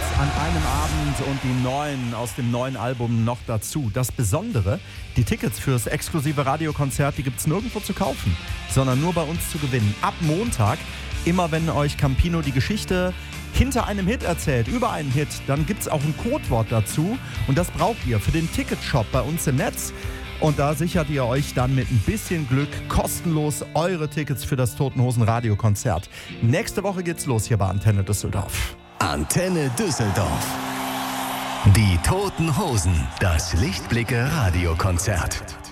an einem Abend und die neuen aus dem neuen Album noch dazu. Das Besondere, die Tickets fürs exklusive Radiokonzert, die gibt es nirgendwo zu kaufen, sondern nur bei uns zu gewinnen. Ab Montag, immer wenn euch Campino die Geschichte hinter einem Hit erzählt, über einen Hit, dann gibt es auch ein Codewort dazu und das braucht ihr für den Ticketshop bei uns im Netz. Und da sichert ihr euch dann mit ein bisschen Glück kostenlos eure Tickets für das Toten Hosen Radiokonzert. Nächste Woche geht's los hier bei Antenne Düsseldorf. Antenne Düsseldorf. Die Toten Hosen, das Lichtblicke Radiokonzert.